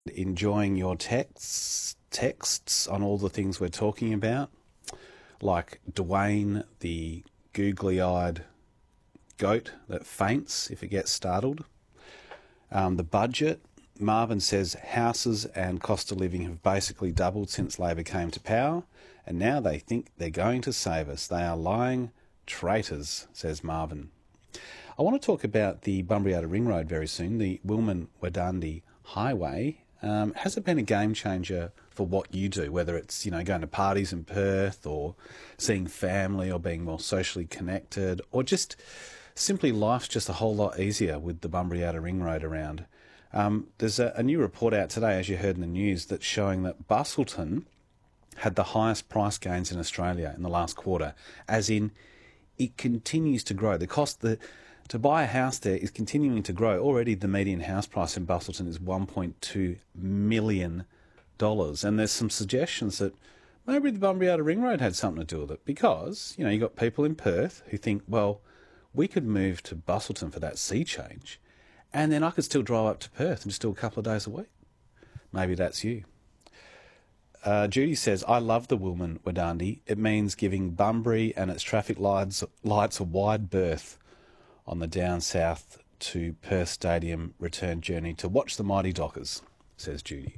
enjoying your texts on all the things we're talking about, like Dwayne, the googly-eyed goat that faints if it gets startled. The budget, Marvin says houses and cost of living have basically doubled since Labor came to power, and now they think they're going to save us. They are lying traitors, says Marvin. I want to talk about the Bunbury Outer Ring Road very soon, the Wilman-Wadandi Highway. Has it been a game changer for what you do, whether it's, going to parties in Perth or seeing family or being more socially connected, or just simply life's just a whole lot easier with the Bunbury Outer Ring Road around? There's a new report out today, as you heard in the news, that's showing that Busselton had the highest price gains in Australia in the last quarter, as in it continues to grow. The cost to buy a house there is continuing to grow. Already the median house price in Busselton is $1.2 million. And there's some suggestions that maybe the Bunbury Outer Ring Road had something to do with it, because, you got people in Perth who think, well, we could move to Busselton for that sea change, and then I could still drive up to Perth and just do a couple of days a week. Maybe that's you. Judy says, I love the Wilman-Wadandi. It means giving Bunbury and its traffic lights a wide berth on the down south to Perth Stadium return journey to watch the mighty Dockers, says Judy.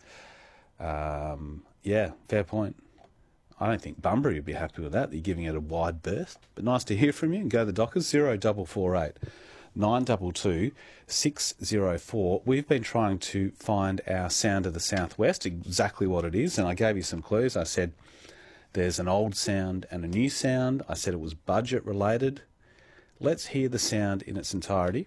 Yeah, fair point. I don't think Bunbury would be happy with that. You're giving it a wide berth. But nice to hear from you. And go to the Dockers, 0448 922 604. We've been trying to find our sound of the southwest, exactly what it is. And I gave you some clues. I said there's an old sound and a new sound. I said it was budget related. Let's hear the sound in its entirety.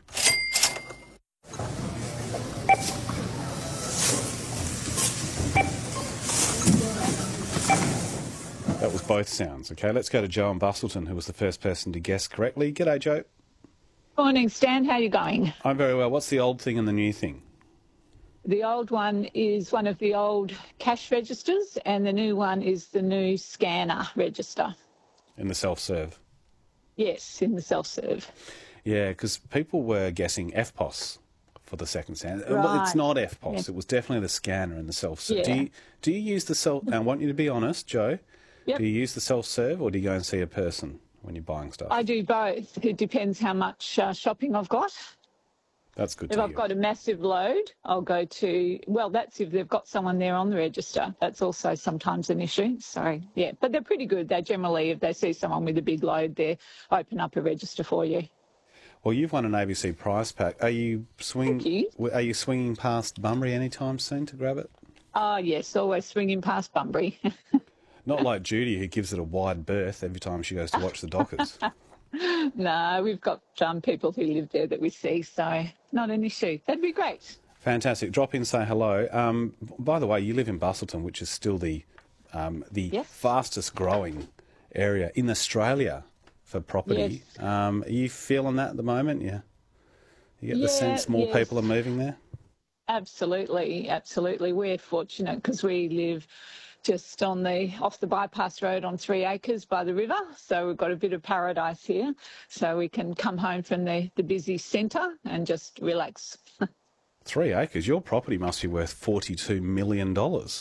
That was both sounds. Okay, let's go to Joe in Busselton, who was the first person to guess correctly. G'day, Joe. Morning, Stan. How are you going? I'm very well. What's the old thing and the new thing? The old one is one of the old cash registers, and the new one is the new scanner register. In the self-serve? Yes, in the self-serve. Yeah, because people were guessing FPOS for the second sound. Right. Well, it's not FPOS. Yeah. It was definitely the scanner and the self-serve. Yeah. Do you use the self... I want you to be honest, Joe. Yep. Do you use the self-serve, or do you go and see a person when you're buying stuff? I do both. It depends how much shopping I've got. That's good If I've got a massive load, I'll go to... Well, that's if they've got someone there on the register. That's also sometimes an issue. So, yeah. But they're pretty good. They generally, if they see someone with a big load, they open up a register for you. Well, you've won an ABC prize pack. Are you swinging past Bunbury anytime soon to grab it? Oh, yes. Always swinging past Bunbury. Not like Judy, who gives it a wide berth every time she goes to watch the Dockers. No, we've got people who live there that we see, so not an issue. That'd be great. Fantastic. Drop in, say hello. By the way, you live in Busselton, which is still the Yes. fastest growing area in Australia for property. Yes. Are you feeling that at the moment? Yeah. You get the sense more yes. people are moving there? Absolutely, absolutely. We're fortunate because we live just off the bypass road on 3 acres by the river. So we've got a bit of paradise here. So we can come home from the busy centre and just relax. 3 acres? Your property must be worth $42 million.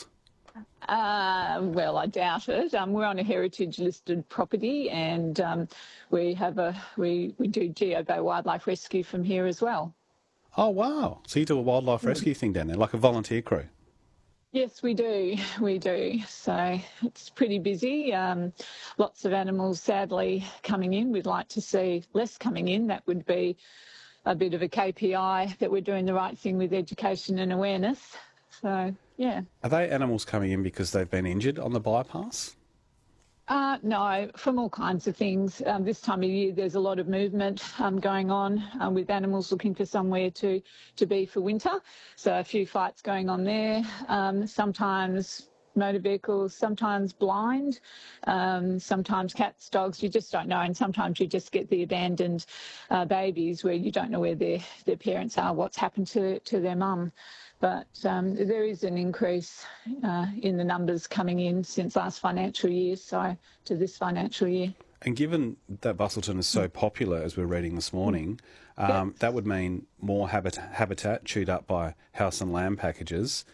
Well, I doubt it. We're on a heritage listed property, and we do Geobo Wildlife Rescue from here as well. Oh, wow. So you do a wildlife rescue thing down there, like a volunteer crew? Yes, we do. We do. So it's pretty busy. Lots of animals, sadly, coming in. We'd like to see less coming in. That would be a bit of a KPI that we're doing the right thing with education and awareness. So, yeah. Are they animals coming in because they've been injured on the bypass? No, from all kinds of things. This time of year, there's a lot of movement going on with animals looking for somewhere to be for winter. So a few fights going on there. Sometimes motor vehicles, sometimes blind, sometimes cats, dogs, you just don't know. And sometimes you just get the abandoned babies where you don't know where their parents are, what's happened to their mum. But there is an increase in the numbers coming in since last financial year, so to this financial year. And given that Bustleton is so popular, as we're reading this morning, that would mean more habitat chewed up by house and land packages,